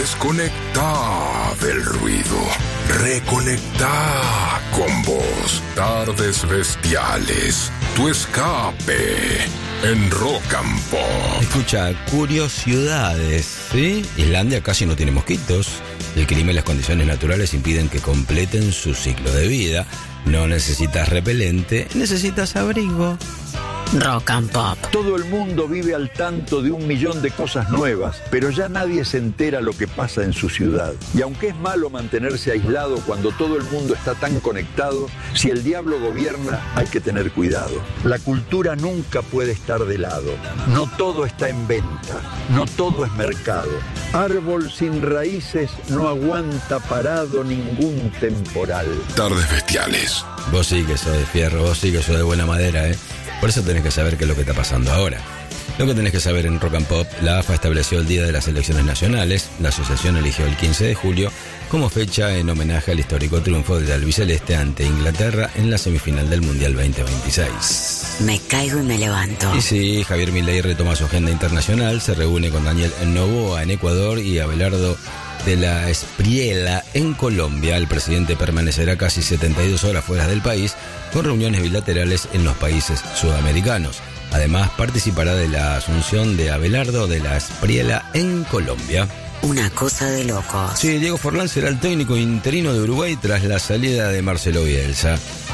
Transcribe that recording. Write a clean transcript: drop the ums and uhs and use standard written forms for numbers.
Desconectá del ruido. Reconectá con vos. Tardes Bestiales. Tu escape en Rock and Pop. Escucha, curiosidades, ¿sí? Islandia casi no tiene mosquitos. El clima y las condiciones naturales impiden que completen su ciclo de vida. No necesitas repelente, necesitas abrigo. Rock and Pop. Todo el mundo vive al tanto de 1.000.000 de cosas nuevas, pero ya nadie se entera lo que pasa en su ciudad. Y aunque es malo mantenerse aislado cuando todo el mundo está tan conectado, si el diablo gobierna hay que tener cuidado. La cultura nunca puede estar de lado. No todo está en venta, no todo es mercado. Árbol sin raíces no aguanta parado ningún temporal. Tardes Bestiales. Vos sí que sos de fierro, vos sí que sos de buena madera, ¿eh? Por eso tenés que saber qué es lo que está pasando ahora. Lo que tenés que saber en Rock and Pop, la AFA estableció el Día de las Elecciones Nacionales. La asociación eligió el 15 de julio como fecha en homenaje al histórico triunfo del albiceleste ante Inglaterra en la semifinal del Mundial 2026. Me caigo y me levanto. Y sí, Javier Milei retoma su agenda internacional, se reúne con Daniel Noboa en Ecuador y Abelardo de la Espriella en Colombia. El presidente permanecerá casi 72 horas fuera del país con reuniones bilaterales en los países sudamericanos. Además, participará de la asunción de Abelardo de la Espriella en Colombia. Una cosa de locos. Sí, Diego Forlán será el técnico interino de Uruguay tras la salida de Marcelo Bielsa.